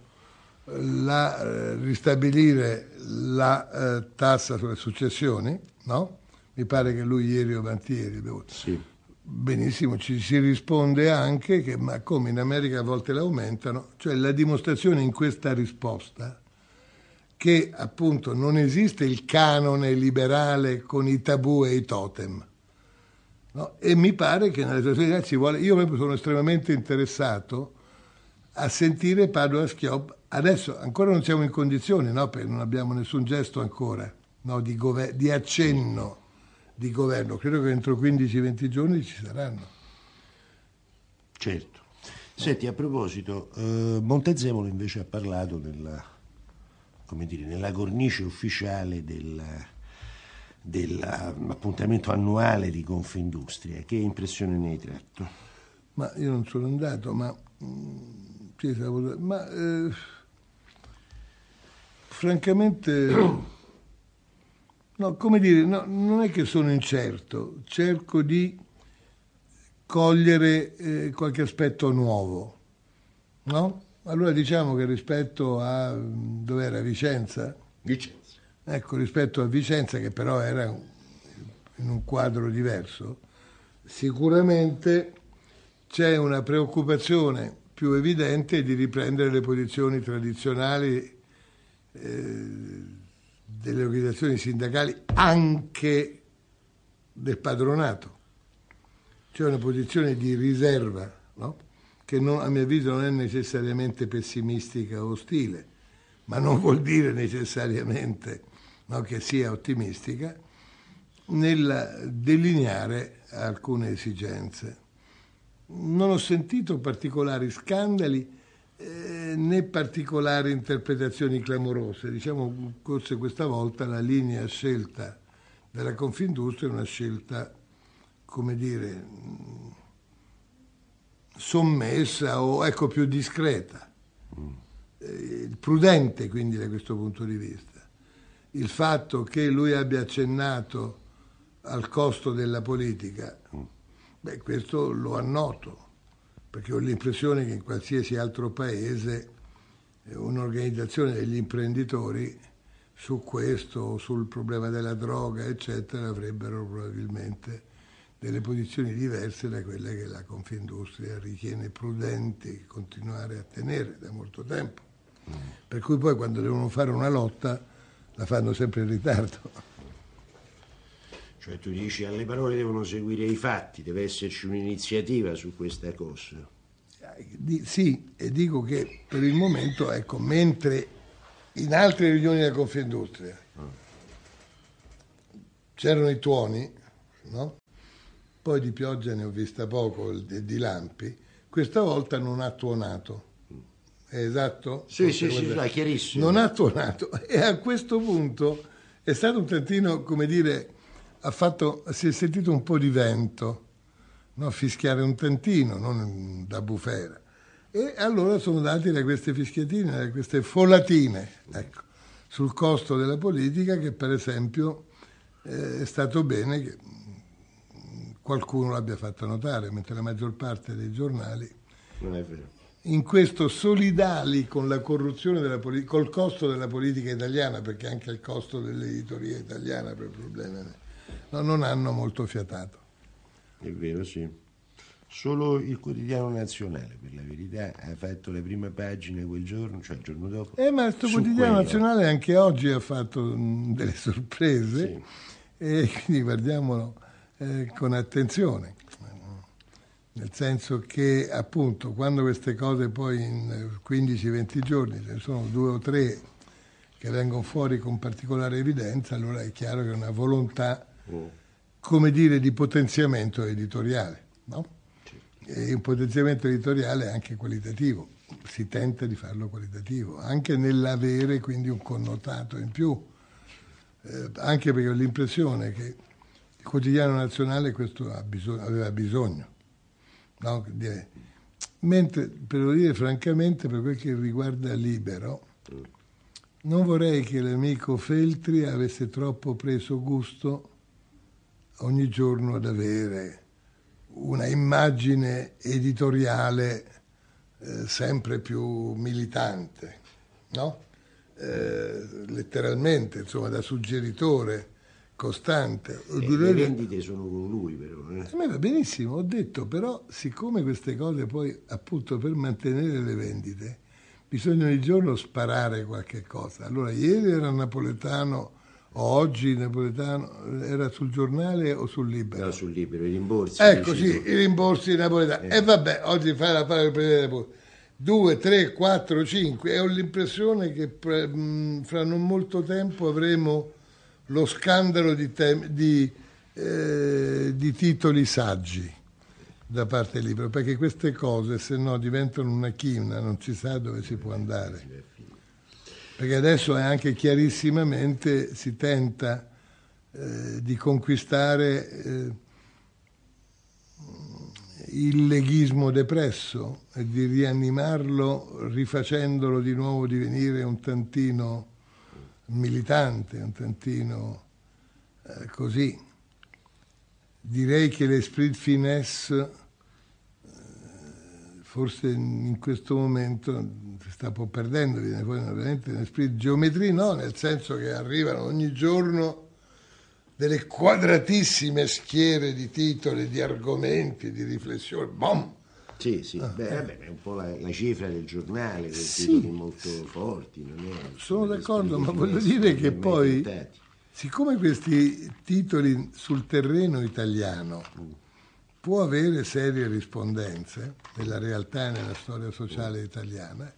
ristabilire la tassa sulle successioni, no? Mi pare che lui ieri o antieri. Sì. Benissimo, ci si risponde anche che ma come in America a volte l'aumentano, cioè la dimostrazione in questa risposta che appunto non esiste il canone liberale con i tabù e i totem, no? E mi pare che nelle situazioni ci vuole, io sono estremamente interessato a sentire Padoa-Schioppa. Adesso ancora non siamo in condizioni, no? Perché non abbiamo nessun gesto ancora, no? di accenno di governo. Credo che entro 15-20 giorni ci saranno. Certo. Senti, a proposito, Montezemolo invece ha parlato nella cornice ufficiale dell'appuntamento annuale di Confindustria. Che impressione ne hai tratto? Ma io non sono andato, francamente no, come dire, no, non è che sono incerto, cerco di cogliere qualche aspetto nuovo, no? Allora diciamo che rispetto a dov'era Vicenza? Ecco, rispetto a Vicenza, che però era in un quadro diverso, sicuramente c'è una preoccupazione più evidente di riprendere le posizioni tradizionali delle organizzazioni sindacali, anche del padronato. C'è una posizione di riserva, no? Che a mio avviso non è necessariamente pessimistica o ostile, ma non vuol dire necessariamente, no, che sia ottimistica, nel delineare alcune esigenze. Non ho sentito particolari scandali né particolari interpretazioni clamorose. Diciamo, forse questa volta la linea scelta della Confindustria è una scelta, come dire, sommessa o ecco più discreta, prudente quindi da questo punto di vista. Il fatto che lui abbia accennato al costo della politica, questo lo annoto, perché ho l'impressione che in qualsiasi altro paese un'organizzazione degli imprenditori su questo, sul problema della droga, eccetera, avrebbero probabilmente delle posizioni diverse da quelle che la Confindustria ritiene prudenti continuare a tenere da molto tempo. Per cui poi quando devono fare una lotta la fanno sempre in ritardo. Cioè tu dici alle parole devono seguire i fatti, deve esserci un'iniziativa su questa cosa. Sì, e dico che per il momento, ecco, mentre in altre riunioni della Confindustria c'erano i tuoni, no? Poi di pioggia ne ho vista poco e di lampi, questa volta non ha tuonato. È esatto? Sì, è chiarissimo. Non ha tuonato e a questo punto è stato un tantino, come dire, si è sentito un po' di vento, no? Fischiare un tantino, non da bufera. E allora sono dati da queste fischiatine, da queste folatine, ecco, sul costo della politica, che per esempio è stato bene che qualcuno l'abbia fatto notare, mentre la maggior parte dei giornali non è vero. In questo solidali con la corruzione della col costo della politica italiana, perché anche il costo dell'editoria italiana per problemi non hanno molto fiatato. È vero, sì. Solo il Quotidiano Nazionale, per la verità, ha fatto le prime pagine quel giorno, cioè il giorno dopo. Ma questo Quotidiano Nazionale anche oggi ha fatto delle sorprese, sì. E quindi guardiamolo con attenzione. Nel senso che appunto quando queste cose poi in 15-20 giorni ce ne sono 2 o 3 che vengono fuori con particolare evidenza, allora è chiaro che è una volontà, come dire, di potenziamento editoriale, no? E un potenziamento editoriale anche qualitativo, si tenta di farlo qualitativo, anche nell'avere quindi un connotato in più, anche perché ho l'impressione che il Quotidiano Nazionale questo aveva bisogno. No, mentre, per lo dire francamente, per quel che riguarda Libero, non vorrei che l'amico Feltri avesse troppo preso gusto ogni giorno ad avere una immagine editoriale sempre più militante, no? Letteralmente, insomma, da suggeritore costante. Le vendite sono con lui, però. A me va benissimo, ho detto, però siccome queste cose poi, appunto, per mantenere le vendite bisogna ogni giorno sparare qualche cosa. Allora ieri era napoletano, o oggi napoletano, era sul giornale o sul Libero? No, sul Libero, i rimborsi. Ecco, sì, i rimborsi napoletani. E vabbè, oggi fai la palla per 2, 3, 4, 5 e ho l'impressione che fra non molto tempo avremo lo scandalo di titoli saggi da parte del Libero, perché queste cose se no diventano una china, non si sa dove si può andare, perché adesso è anche chiarissimamente si tenta di conquistare il leghismo depresso e di rianimarlo rifacendolo di nuovo divenire un tantino militante, un tantino così. Direi che l'esprit finesse forse in questo momento si sta un po' perdendo, viene poi veramente l'esprit geometria, no, nel senso che arrivano ogni giorno delle quadratissime schiere di titoli, di argomenti, di riflessioni, boom! Sì, vabbè, è un po' la cifra del giornale, con titoli molto forti. Non è, sono d'accordo, ma voglio dire che poi, siccome questi titoli sul terreno italiano può avere serie rispondenze nella realtà e nella storia sociale italiana,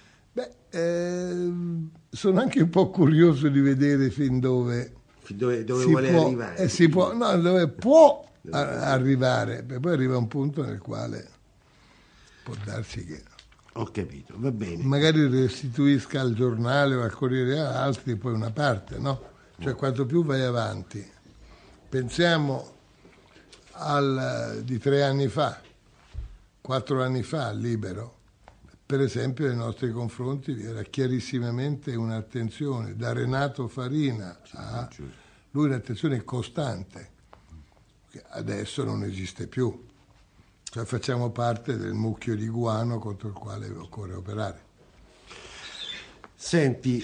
sono anche un po' curioso di vedere fin dove vuole arrivare. Dove può arrivare, poi arriva un punto nel quale può darsi che ho capito, va bene, magari restituisca al giornale o al Corriere ad altri poi una parte, no? Cioè quanto più vai avanti, pensiamo di 3 anni fa, 4 anni fa al Libero, per esempio nei nostri confronti vi era chiarissimamente un'attenzione da Renato Farina a lui, un'attenzione costante, che adesso non esiste più. Cioè facciamo parte del mucchio di guano contro il quale occorre operare. Senti,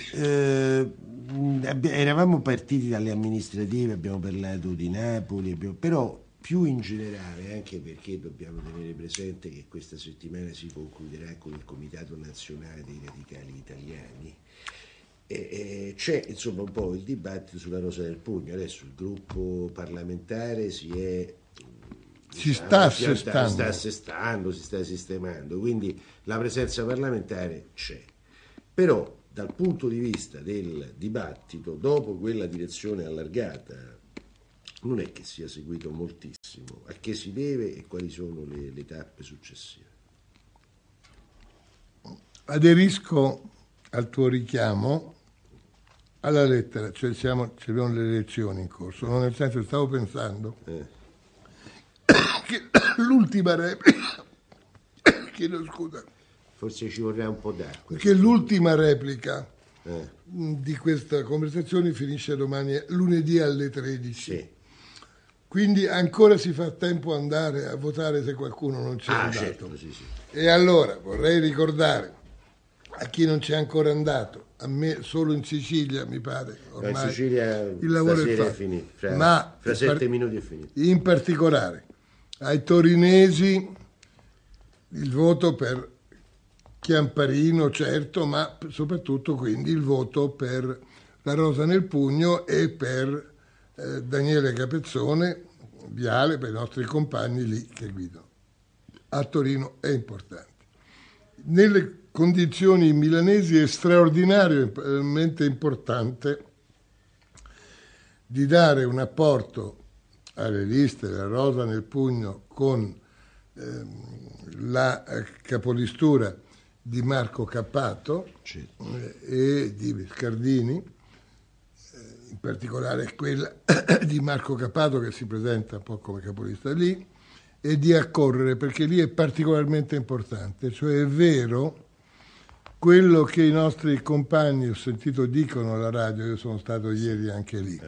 eravamo partiti dalle amministrative, abbiamo parlato di Napoli, però più in generale, anche perché dobbiamo tenere presente che questa settimana si concluderà con il Comitato Nazionale dei Radicali Italiani, E c'è insomma un po' il dibattito sulla rosa del pugno. Adesso il gruppo parlamentare si sta assestando, si sta sistemando, quindi la presenza parlamentare c'è. Però dal punto di vista del dibattito, dopo quella direzione allargata, non è che sia seguito moltissimo. A che si deve e quali sono le tappe successive? Aderisco al tuo richiamo alla lettera, cioè abbiamo le elezioni in corso, no? Nel senso, stavo pensando che l'ultima replica, chiedo scusa, forse ci vorrà un po' d'acqua, perché l'ultima replica di questa conversazione finisce lunedì alle 13. Sì. Quindi ancora si fa tempo andare a votare se qualcuno non c'è andato. Certo, sì. E allora vorrei ricordare a chi non c'è ancora andato, a me solo in Sicilia mi pare, ormai in Sicilia il lavoro è fatto, finito, ma fra 7 minuti è finito. In particolare ai torinesi il voto per Chiamparino, certo, ma soprattutto quindi il voto per la rosa nel pugno e per Daniele Capezzone, Viale, per i nostri compagni lì che guidano. A Torino è importante. Nelle condizioni milanesi è straordinariamente importante di dare un apporto alle liste della rosa nel pugno con la capolistura di Marco Cappato e di Scardini, in particolare quella di Marco Cappato che si presenta un po' come capolista lì, e di accorrere, perché lì è particolarmente importante, cioè è vero quello che i nostri compagni, ho sentito, dicono alla radio, io sono stato ieri anche lì,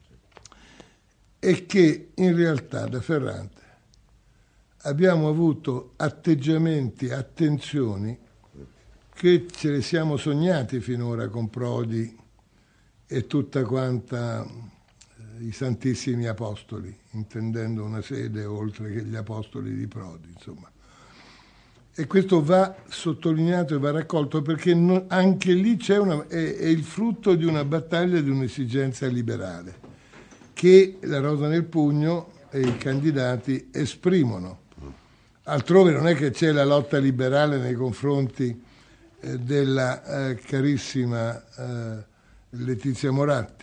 è che in realtà da Ferrante abbiamo avuto atteggiamenti, attenzioni che ce le siamo sognati finora con Prodi e tutta quanta i Santissimi Apostoli, intendendo una sede oltre che gli Apostoli di Prodi, insomma. E questo va sottolineato e va raccolto perché anche lì è il frutto di una battaglia, di un'esigenza liberale che la rosa nel pugno e i candidati esprimono. Altrove non è che c'è la lotta liberale nei confronti della carissima Letizia Moratti,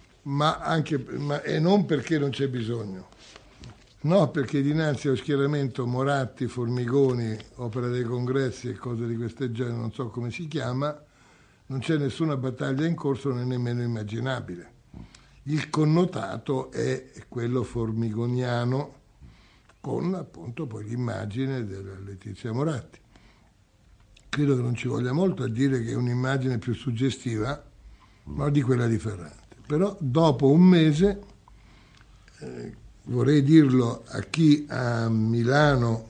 e non perché non c'è bisogno, no, perché dinanzi allo schieramento Moratti, Formigoni, Opera dei Congressi e cose di questo genere, non so come si chiama, non c'è nessuna battaglia in corso, né nemmeno immaginabile. Il connotato è quello formigoniano, con appunto poi l'immagine della Letizia Moratti. Credo che non ci voglia molto a dire che è un'immagine più suggestiva, ma di quella di Ferrante. Però dopo un mese, vorrei dirlo a chi a Milano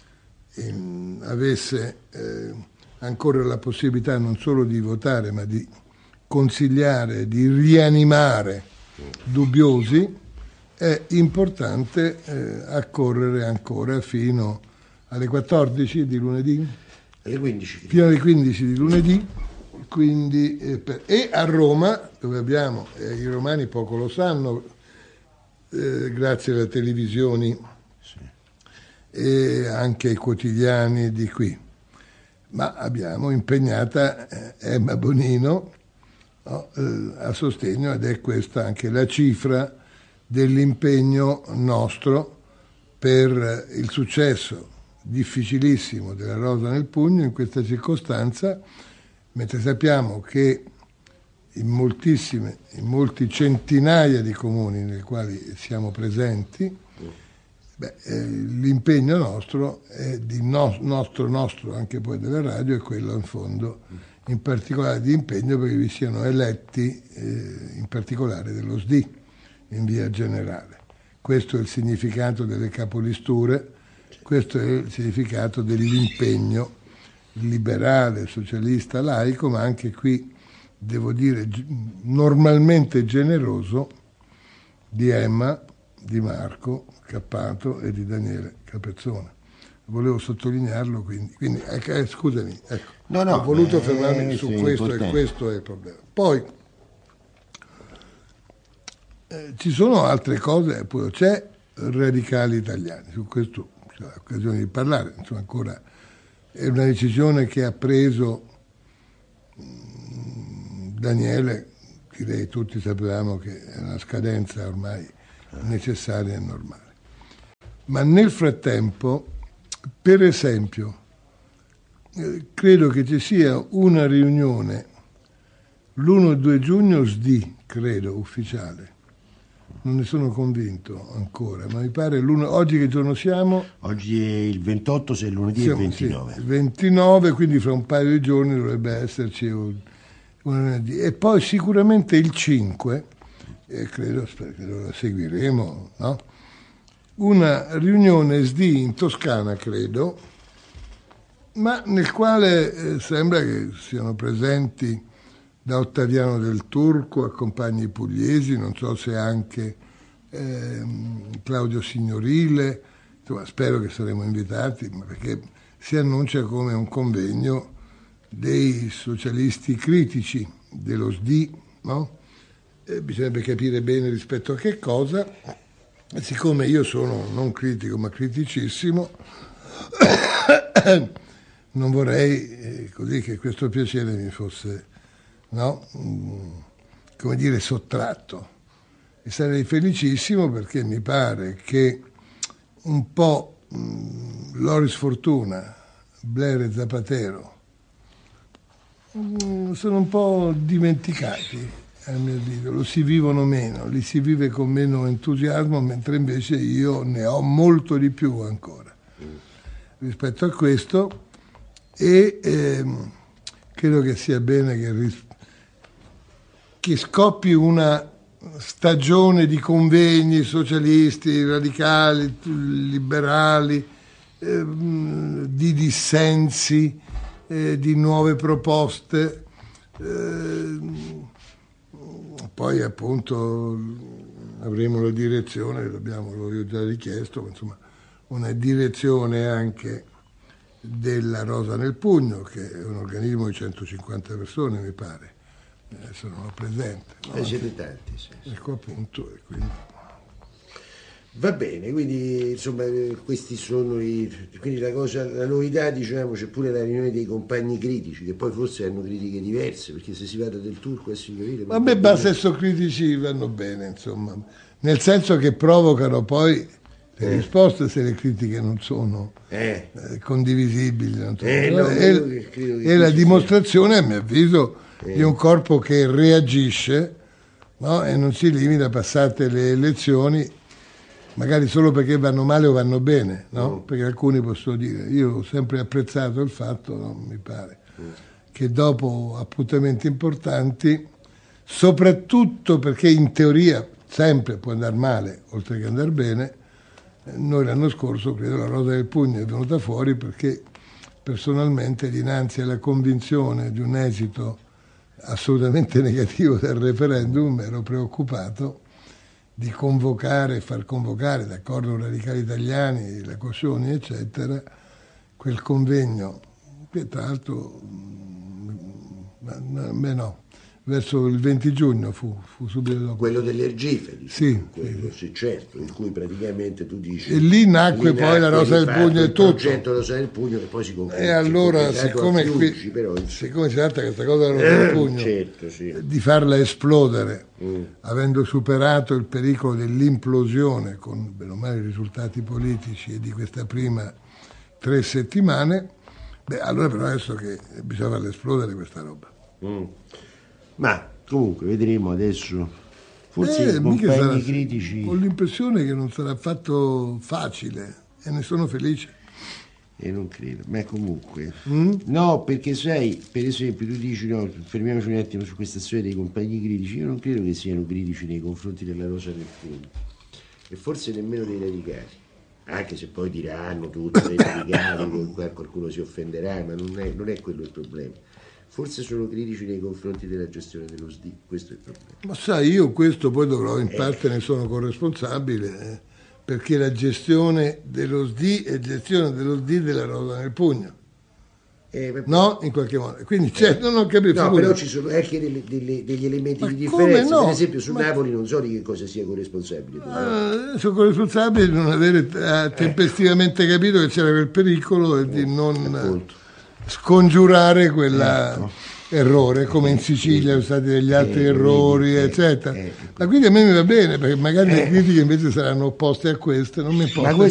avesse ancora la possibilità non solo di votare, ma di consigliare, di rianimare dubbiosi, è importante accorrere ancora fino alle 14 di lunedì? Alle 15. Fino alle 15 di lunedì. Quindi, e a Roma, dove abbiamo, i romani poco lo sanno, grazie alle televisioni e anche ai quotidiani di qui, ma abbiamo impegnata Emma Bonino a sostegno, ed è questa anche la cifra dell'impegno nostro per il successo difficilissimo della rosa nel pugno in questa circostanza, mentre sappiamo che in molti centinaia di comuni nei quali siamo presenti, l'impegno nostro è nostro anche poi della radio, è quello in fondo in particolare di impegno perché vi siano eletti in particolare dello SDI in via generale. Questo è il significato delle capolisture, questo è il significato dell'impegno liberale, socialista, laico, ma anche qui, devo dire, normalmente generoso di Emma, di Marco Cappato e di Daniele Capezzone. volevo sottolinearlo, quindi scusami, ecco, No, ho voluto fermarmi su sì, questo, importante. e questo è il problema. Poi ci sono altre cose, poi c'è Radicali Italiani, su questo c'è l'occasione di parlare, insomma ancora è una decisione che ha preso Daniele, direi tutti sapevamo che è una scadenza ormai necessaria e normale. Ma nel frattempo, per esempio, credo che ci sia una riunione l'1 e 2 giugno SDI, credo, ufficiale. Non ne sono convinto ancora, ma mi pare oggi che giorno siamo? Oggi è il 28, se è lunedì è il 29. Sì, il 29, quindi fra un paio di giorni dovrebbe esserci un lunedì. E poi sicuramente il 5, spero che lo seguiremo, no? Una riunione SD in Toscana, credo, ma nel quale sembra che siano presenti da Ottaviano del Turco a compagni pugliesi, non so se anche Claudio Signorile, insomma spero che saremo invitati, perché si annuncia come un convegno dei socialisti critici dello SD, no? Bisognerebbe capire bene rispetto a che cosa. Siccome io sono non critico ma criticissimo, non vorrei così che questo piacere mi fosse, no? Come dire, sottratto. E sarei felicissimo perché mi pare che un po' Loris Fortuna, Blair e Zapatero sono un po' dimenticati. A mio avviso, lo si vivono meno, li si vive con meno entusiasmo, mentre invece io ne ho molto di più ancora rispetto a questo, e credo che sia bene che scoppi una stagione di convegni socialisti, radicali, liberali, di dissensi, di nuove proposte. Poi appunto avremo la direzione, l'ho già richiesto, ma insomma una direzione anche della Rosa nel Pugno, che è un organismo di 150 persone, mi pare, adesso non ho presente. No? Siete tanti, sì. Ecco appunto, e quindi... Va bene, quindi insomma questi sono quindi la novità, diciamo, c'è pure la riunione dei compagni critici, che poi forse hanno critiche diverse, perché se si parla del Turco e Signorile... A me basta se sono critici, vanno bene, insomma, nel senso che provocano poi le risposte se le critiche non sono condivisibili, non sono, è la dimostrazione, a mio avviso, di un corpo che reagisce, no? E non si limita, passate le elezioni, magari solo perché vanno male o vanno bene, no? Perché alcuni possono dire, io ho sempre apprezzato il fatto, no? Mi pare, che dopo appuntamenti importanti, soprattutto perché in teoria sempre può andare male, oltre che andare bene, noi l'anno scorso, credo, la Rosa del Pugno è venuta fuori perché personalmente, dinanzi alla convinzione di un esito assolutamente negativo del referendum, ero preoccupato di far convocare, d'accordo con i Radicali Italiani, la Coscioni, eccetera, quel convegno, che tra l'altro, verso il 20 giugno fu subito dopo. Quello dell'Ergife, sì, quello, sì, certo, in cui praticamente tu dici... E lì nacque poi la Rosa del Pugno e tutto. Il progetto Rosa del Pugno che poi si conclude. E allora, siccome si tratta questa cosa della Rosa del Pugno, certo, sì, di farla esplodere, avendo superato il pericolo dell'implosione, con bene o male i risultati politici e di questa prima 3 settimane, allora però adesso che bisogna farla esplodere questa roba. Ma comunque vedremo adesso, forse i compagni critici... Ho l'impressione che non sarà affatto facile e ne sono felice. E non credo, ma comunque... No, perché sai, per esempio, tu dici, no, fermiamoci un attimo su questa storia dei compagni critici, io non credo che siano critici nei confronti della Rosa del Pugno, e forse nemmeno dei radicali, anche se poi diranno tutti dei radicali, qualcuno si offenderà, ma non è quello il problema. Forse sono critici nei confronti della gestione dello SDI, questo è il problema. Ma sai, io questo poi dovrò, in parte ne sono corresponsabile, perché la gestione dello SDI è gestione dello SDI della rosa nel pugno. No, in qualche modo. Quindi non ho capito. No, però ci sono anche degli elementi di differenza. Per esempio su Napoli non so di che cosa sia corresponsabile. Sono corresponsabile di non avere tempestivamente capito che c'era quel pericolo e di non scongiurare quell'errore, come in Sicilia sono stati degli altri errori, eccetera. Ma quindi a me mi va bene, perché magari le critiche invece saranno opposte a queste, non mi importa.